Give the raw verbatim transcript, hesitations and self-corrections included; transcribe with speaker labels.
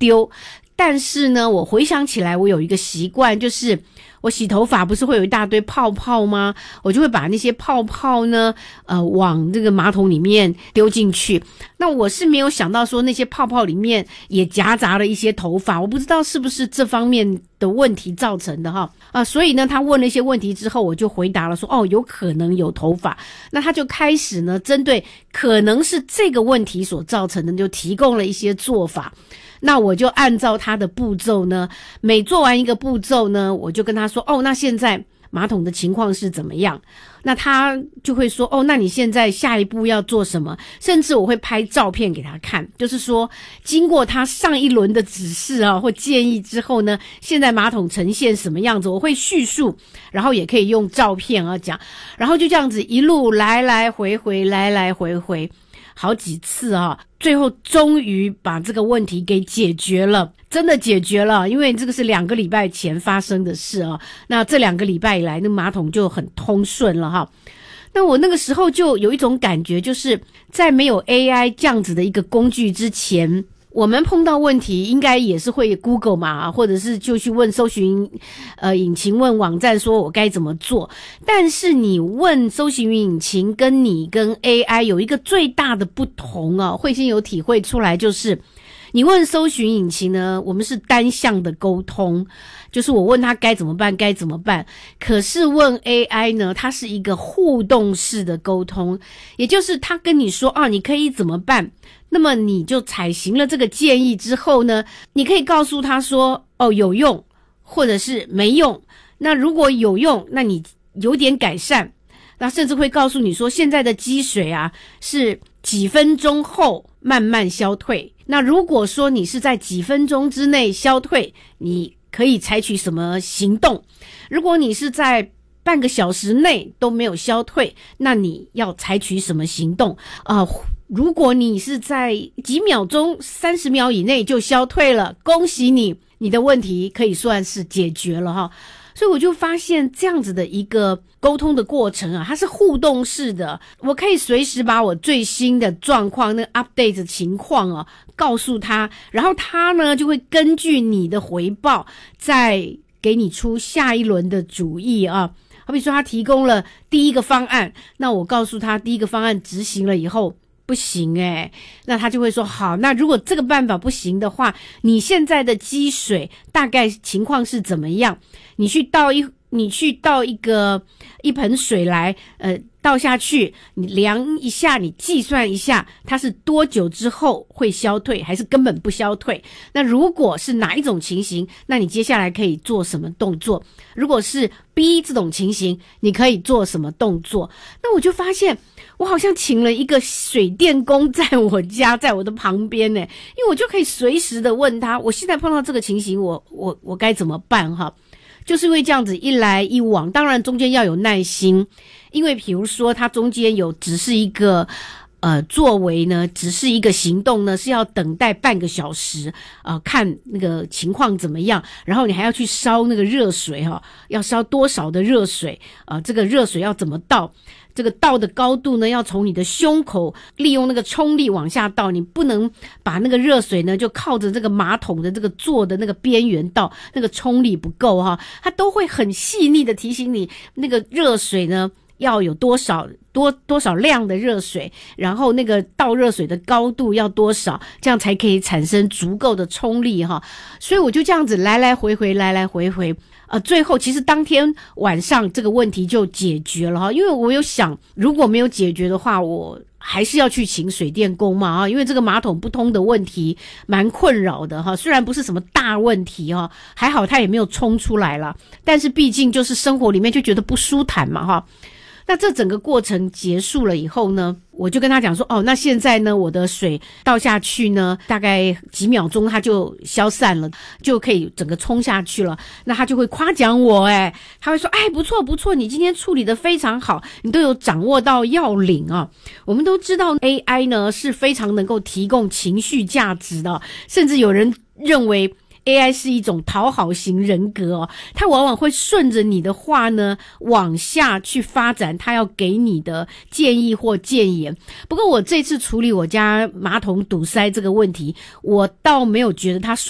Speaker 1: 丢。但是呢，我回想起来，我有一个习惯，就是我洗头发不是会有一大堆泡泡吗？我就会把那些泡泡呢，呃，往这个马桶里面丢进去。那我是没有想到说那些泡泡里面也夹杂了一些头发，我不知道是不是这方面的问题造成的哈。啊、呃，所以呢，他问了一些问题之后，我就回答了说，哦，有可能有头发。那他就开始呢，针对可能是这个问题所造成的，就提供了一些做法。那我就按照他的步骤呢，每做完一个步骤呢，我就跟他说，哦，那现在马桶的情况是怎么样？那他就会说，哦，那你现在下一步要做什么？甚至我会拍照片给他看，就是说经过他上一轮的指示啊或建议之后呢，现在马桶呈现什么样子，我会叙述，然后也可以用照片啊讲，然后就这样子一路来来回回来来回回好几次啊，最后终于把这个问题给解决了，真的解决了，因为这个是两个礼拜前发生的事啊。那这两个礼拜以来，那马桶就很通顺了哈。那我那个时候就有一种感觉，就是在没有 A I 这样子的一个工具之前，我们碰到问题应该也是会 Google 嘛，或者是就去问搜寻呃引擎，问网站说我该怎么做。但是你问搜寻引擎跟你跟 A I 有一个最大的不同啊，慧心有体会出来，就是你问搜寻引擎呢，我们是单向的沟通，就是我问他该怎么办该怎么办。可是问 A I 呢，它是一个互动式的沟通，也就是他跟你说啊，你可以怎么办，那么你就采行了这个建议之后呢，你可以告诉他说，哦，有用或者是没用。那如果有用，那你有点改善，那甚至会告诉你说，现在的积水啊是几分钟后慢慢消退。那如果说你是在几分钟之内消退，你可以采取什么行动？如果你是在半个小时内都没有消退，那你要采取什么行动？呃，如果你是在几秒钟、三十秒以内就消退了，恭喜你，你的问题可以算是解决了哈。所以我就发现这样子的一个沟通的过程啊，它是互动式的，我可以随时把我最新的状况那个 update 的情况啊告诉他，然后他呢就会根据你的回报再给你出下一轮的主意啊。好比说他提供了第一个方案，那我告诉他第一个方案执行了以后不行诶，那他就会说好，那如果这个办法不行的话，你现在的积水大概情况是怎么样？你去倒一你去倒一个一盆水来，呃，倒下去，你量一下，你计算一下，它是多久之后会消退，还是根本不消退？那如果是哪一种情形，那你接下来可以做什么动作？如果是 B 这种情形，你可以做什么动作？那我就发现，我好像请了一个水电工在我家，在我的旁边呢，因为我就可以随时的问他，我现在碰到这个情形，我我我该怎么办哈？就是因为这样子一来一往，当然中间要有耐心，因为比如说它中间有只是一个呃作为呢，只是一个行动呢，是要等待半个小时，呃看那个情况怎么样，然后你还要去烧那个热水哈，要烧多少的热水啊、呃？这个热水要怎么倒？这个倒的高度呢，要从你的胸口利用那个冲力往下倒，你不能把那个热水呢就靠着这个马桶的这个座的那个边缘倒，那个冲力不够哈，它都会很细腻的提醒你那个热水呢要有多少多多少量的热水，然后那个倒热水的高度要多少，这样才可以产生足够的冲力哈。所以我就这样子来来回回来来回回，呃，最后其实当天晚上这个问题就解决了哈，因为我有想如果没有解决的话，我还是要去请水电工嘛啊，因为这个马桶不通的问题蛮困扰的哈，虽然不是什么大问题哈，还好它也没有冲出来了，但是毕竟就是生活里面就觉得不舒坦嘛哈。那这整个过程结束了以后呢，我就跟他讲说，哦，那现在呢，我的水倒下去呢，大概几秒钟它就消散了，就可以整个冲下去了。那他就会夸奖我，诶，他会说，哎，不错不错，你今天处理得非常好，你都有掌握到要领啊。我们都知道 A I 呢是非常能够提供情绪价值的，甚至有人认为A I 是一种讨好型人格哦，它往往会顺着你的话呢往下去发展它要给你的建议或建言。不过我这次处理我家马桶堵塞这个问题，我倒没有觉得它顺